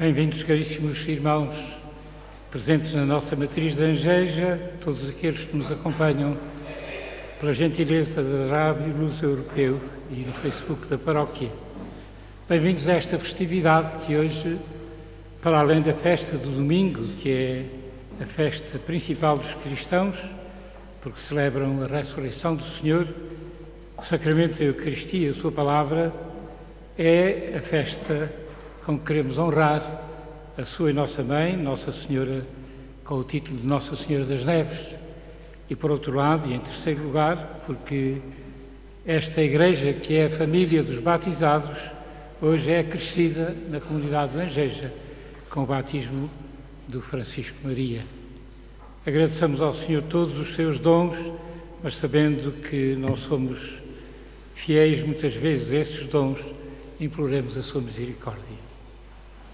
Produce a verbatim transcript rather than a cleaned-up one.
Bem-vindos, caríssimos irmãos, presentes na nossa matriz de Angeja, todos aqueles que nos acompanham pela gentileza da Rádio Luz Europeu e no Facebook da Paróquia. Bem-vindos a esta festividade que hoje, para além da festa do domingo, que é a festa principal dos cristãos, porque celebram a ressurreição do Senhor, o sacramento da Eucaristia, a sua palavra, é a festa com que queremos honrar a sua e nossa mãe, Nossa Senhora, com o título de Nossa Senhora das Neves. E por outro lado, e em terceiro lugar, porque esta igreja, que é a família dos batizados, hoje é acrescida na comunidade de Angeja, com o batismo do Francisco Maria. Agradeçamos ao Senhor todos os seus dons, mas sabendo que não somos fiéis muitas vezes a esses dons, imploremos a sua misericórdia.